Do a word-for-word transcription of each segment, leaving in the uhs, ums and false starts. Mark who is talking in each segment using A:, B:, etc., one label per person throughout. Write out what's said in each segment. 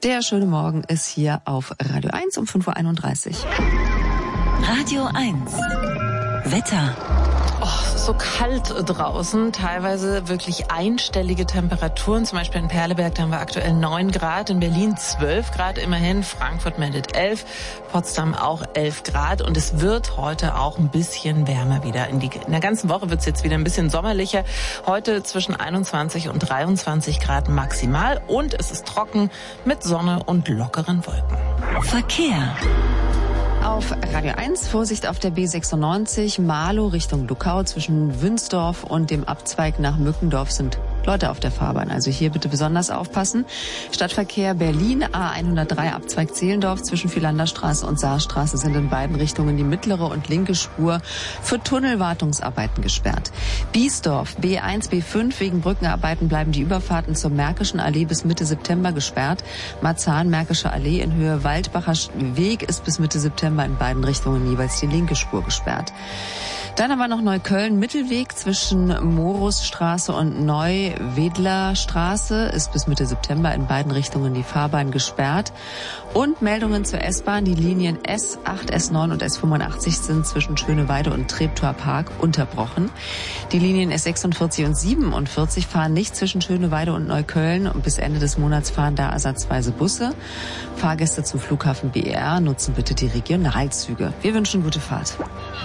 A: Der schöne Morgen ist hier auf Radio eins um fünf Uhr einunddreißig.
B: Radio eins. Wetter.
C: Oh, so kalt draußen, teilweise wirklich einstellige Temperaturen. Zum Beispiel in Perleberg, da haben wir aktuell neun Grad, in Berlin zwölf Grad immerhin, Frankfurt meldet elf, Potsdam auch elf Grad und es wird heute auch ein bisschen wärmer wieder. In, die, in der ganzen Woche wird es jetzt wieder ein bisschen sommerlicher. Heute zwischen einundzwanzig und dreiundzwanzig Grad maximal und es ist trocken mit Sonne und lockeren Wolken.
B: Verkehr.
A: Auf Radio eins, Vorsicht auf der B sechsundneunzig, Marlow Richtung Luckau, zwischen Wünsdorf und dem Abzweig nach Mückendorf sind Leute auf der Fahrbahn. Also hier bitte besonders aufpassen. Stadtverkehr Berlin, A hundertdrei, Abzweig Zehlendorf, zwischen Philanderstraße und Saarstraße sind in beiden Richtungen die mittlere und linke Spur für Tunnelwartungsarbeiten gesperrt. Biesdorf, B eins, B fünf, wegen Brückenarbeiten bleiben die Überfahrten zur Märkischen Allee bis Mitte September gesperrt. Marzahn, Märkische Allee in Höhe Waldbacher Weg ist bis Mitte September in beiden Richtungen jeweils die linke Spur gesperrt. Dann aber noch Neukölln, Mittelweg zwischen Morusstraße und Neuwedlerstraße ist bis Mitte September in beiden Richtungen die Fahrbahn gesperrt. Und Meldungen zur S-Bahn, die Linien S acht, S neun und S fünfundachtzig sind zwischen Schöneweide und Treptower Park unterbrochen. Die Linien S sechsundvierzig und siebenundvierzig fahren nicht zwischen Schöneweide und Neukölln und bis Ende des Monats fahren da ersatzweise Busse. Fahrgäste zum Flughafen B E R nutzen bitte die Regionalzüge. Wir wünschen gute Fahrt.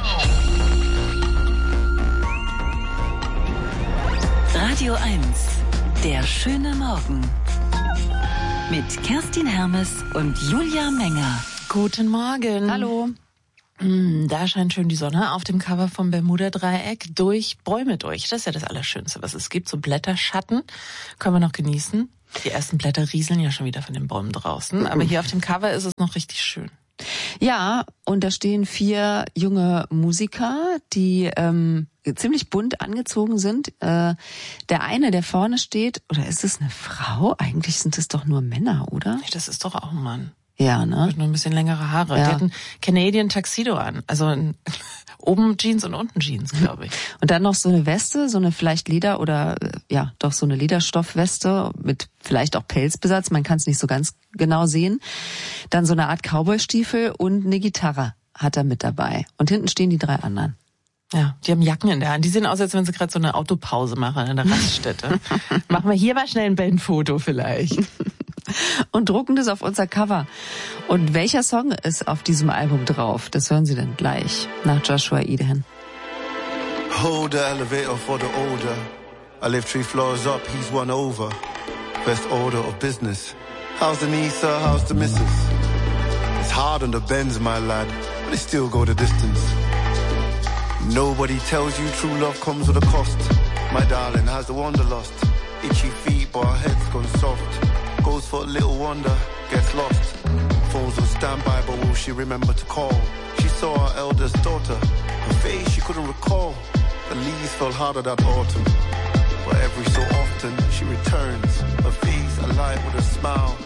B: Radio eins, der schöne Morgen. Mit Kerstin Hermes und Julia Menger.
C: Guten Morgen.
A: Hallo.
C: Da scheint schön die Sonne auf dem Cover vom Bermuda-Dreieck durch Bäume durch. Das ist ja das Allerschönste, was es gibt. So Blätterschatten können wir noch genießen. Die ersten Blätter rieseln ja schon wieder von den Bäumen draußen. Aber hier auf dem Cover ist es noch richtig schön.
A: Ja, und da stehen vier junge Musiker, die ähm, ziemlich bunt angezogen sind. Äh, der eine, der vorne steht, oder ist es eine Frau? Eigentlich sind es doch nur Männer, oder?
C: Das ist doch auch ein Mann.
A: Ja, ne?
C: Mit nur ein bisschen längere Haare.
A: Ja.
C: Die hatten Canadian Tuxedo an. Also ein, oben Jeans und unten Jeans, glaube ich.
A: Und dann noch so eine Weste, so eine vielleicht Leder- oder, ja, doch so eine Lederstoffweste mit vielleicht auch Pelzbesatz. Man kann es nicht so ganz genau sehen. Dann so eine Art Cowboystiefel und eine Gitarre hat er mit dabei. Und hinten stehen die drei anderen.
C: Ja, die haben Jacken in der Hand. Die sehen aus, als wenn sie gerade so eine Autopause machen in der Raststätte. Machen wir hier mal schnell ein Bandfoto vielleicht.
A: Und drucken das auf unser Cover. Und welcher Song ist auf diesem Album drauf? Das hören Sie dann gleich nach Joshua Eden.
D: Hold the elevator for the older. I live three floors up, he's one over. Best order of business. How's the knee, sir? How's the missus? It's hard on the bends, my lad, but they still go the distance. Nobody tells you true love comes with a cost. My darling has the wonder lost. Itchy feet, but her head's gone soft. Goes for a little wonder, gets lost. Phones on standby, but will she remember to call? She saw her eldest daughter. Her face she couldn't recall. The leaves fell harder that autumn. But every so often she returns. Her face alive with a smile.